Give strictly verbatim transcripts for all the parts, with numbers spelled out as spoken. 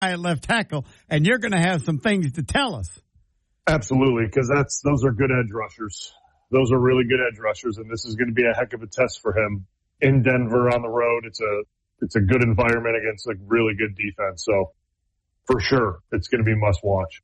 at left tackle, and you're going to have some things to tell us. Absolutely, because that's those are good edge rushers. Those are really good edge rushers, and this is going to be a heck of a test for him in Denver on the road. It's a it's a good environment against a really good defense. So for sure, it's going to be must watch.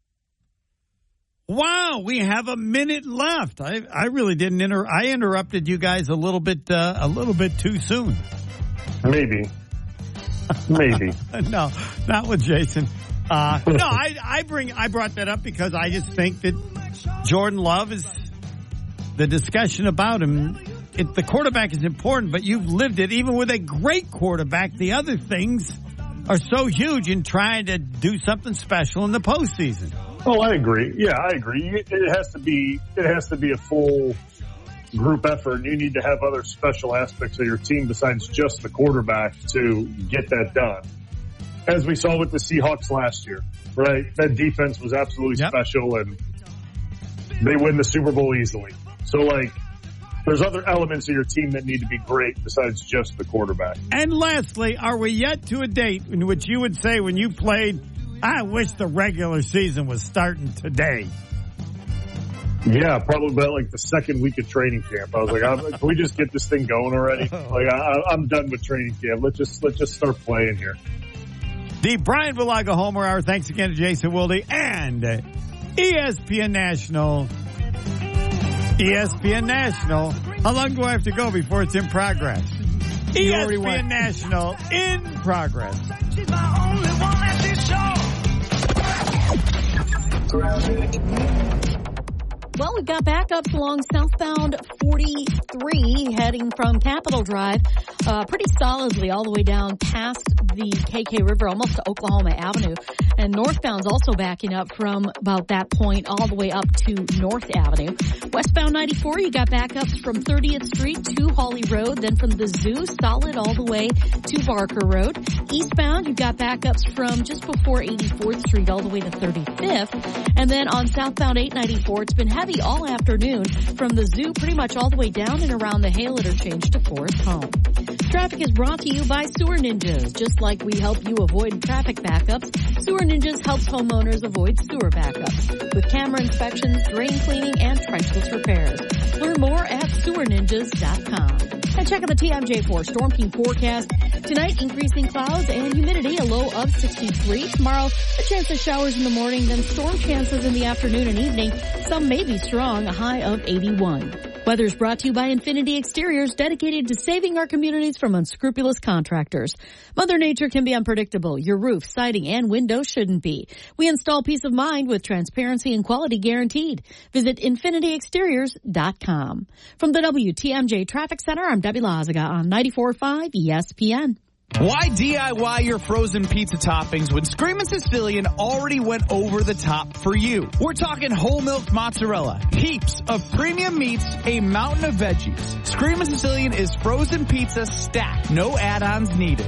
Wow, we have a minute left. I I really didn't inter. I interrupted you guys a little bit uh, a little bit too soon. Maybe, maybe no, not with Jason. Uh, no, I, I bring I brought that up because I just think that Jordan Love is the discussion about him. It, the quarterback is important, but you've lived it. Even with a great quarterback, the other things are so huge in trying to do something special in the postseason. Oh, I agree. Yeah, I agree. It has to be it has to be a full group effort. You need to have other special aspects of your team besides just the quarterback to get that done. As we saw with the Seahawks last year, right? That defense was absolutely yep. special, and they win the Super Bowl easily. So, like, there's other elements of your team that need to be great besides just the quarterback. And lastly, are we yet to a date in which you would say when you played, I wish the regular season was starting today? Yeah, probably about like the second week of training camp. I was like, I'm, can we just get this thing going already? Like, I, I'm done with training camp. Let's just let's just start playing here. The Brian Bulaga Homer Hour. Thanks again to Jason Wilde and E S P N National. E S P N National. How long do I have to go before it's in progress? E S P N National in progress. She's my only one at this show. Well, we've got backups along southbound forty-three heading from Capitol Drive uh, pretty solidly all the way down past the K K River, almost to Oklahoma Avenue. And northbound's also backing up from about that point all the way up to North Avenue. Westbound ninety-four, you got backups from thirtieth Street to Hawley Road, then from the Zoo, solid all the way to Barker Road. Eastbound, you've got backups from just before eighty-fourth Street all the way to thirty-fifth. And then on southbound eight ninety-four, it's been heavy all afternoon from the Zoo pretty much all the way down and around the Hale interchange to Forest Home. Traffic is brought to you by Sewer Ninjas. Just like we help you avoid traffic backups, Sewer Ninjas helps homeowners avoid sewer backups with camera inspections, drain cleaning, and trenchless repairs. Learn more at sewer ninjas dot com. And check out the T M J four Storm Team forecast. Tonight, increasing clouds and humidity, a low of sixty-three. Tomorrow, a chance of showers in the morning, then storm chances in the afternoon and evening. Some may be strong, a high of eighty-one. Weather is brought to you by Infinity Exteriors, dedicated to saving our communities from unscrupulous contractors. Mother Nature can be unpredictable. Your roof, siding, and windows shouldn't be. We install peace of mind with transparency and quality guaranteed. Visit infinity exteriors dot com. From the W T M J Traffic Center, I'm Debbie Lazaga on ninety-four point five E S P N. Why D I Y your frozen pizza toppings when Screamin' Sicilian already went over the top for you? We're talking whole milk mozzarella, heaps of premium meats, a mountain of veggies. Screamin' Sicilian is frozen pizza stacked, no add-ons needed.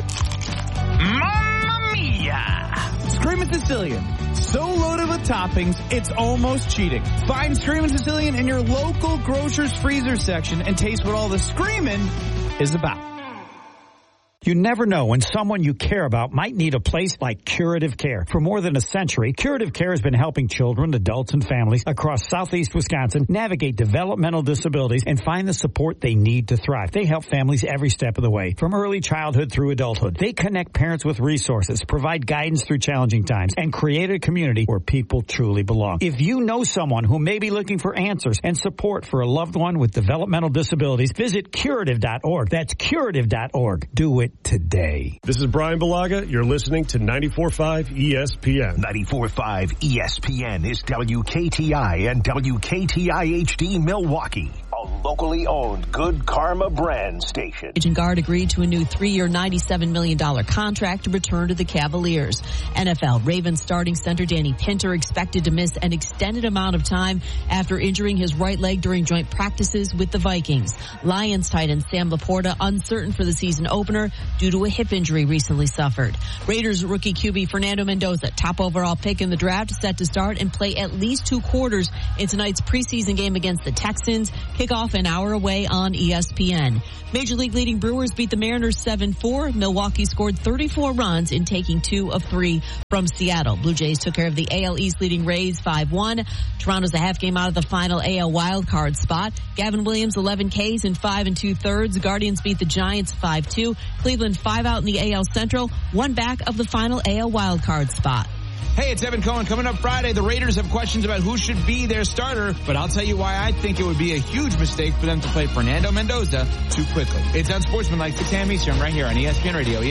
Mamma mia! Screamin' Sicilian, so loaded with toppings, it's almost cheating. Find Screamin' Sicilian in your local grocer's freezer section and taste what all the screamin' is about. You never know when someone you care about might need a place like Curative Care. For more than a century, Curative Care has been helping children, adults, and families across southeast Wisconsin navigate developmental disabilities and find the support they need to thrive. They help families every step of the way, from early childhood through adulthood. They connect parents with resources, provide guidance through challenging times, and create a community where people truly belong. If you know someone who may be looking for answers and support for a loved one with developmental disabilities, visit curative dot org. That's curative dot org. Do it today. This is Brian Bulaga. You're listening to ninety-four point five E S P N. ninety-four point five E S P N is W K T I and W K T I H D Milwaukee, a locally owned Good Karma brand station. Agent Guard agreed to a new three-year ninety-seven million dollars contract to return to the Cavaliers. N F L Ravens starting center Danny Pinter expected to miss an extended amount of time after injuring his right leg during joint practices with the Vikings. Lions tight end Sam Laporta uncertain for the season opener due to a hip injury recently suffered. Raiders rookie Q B Fernando Mendoza, top overall pick in the draft, set to start and play at least two quarters in tonight's preseason game against the Texans. Kickoff half an hour away on E S P N. Major League leading Brewers beat the Mariners seven four. Milwaukee scored thirty-four runs in taking two of three from Seattle. Blue Jays took care of the A L East leading Rays five one. Toronto's a half game out of the final A L wildcard spot. Gavin Williams eleven Ks in five and two thirds. Guardians beat the Giants five two. Cleveland five out in the A L Central, one back of the final A L wildcard spot. Hey, it's Evan Cohen. Coming up Friday, the Raiders have questions about who should be their starter, but I'll tell you why I think it would be a huge mistake for them to play Fernando Mendoza too quickly. It's Unsportsmanlike, six a.m. Eastern, right here on E S P N Radio.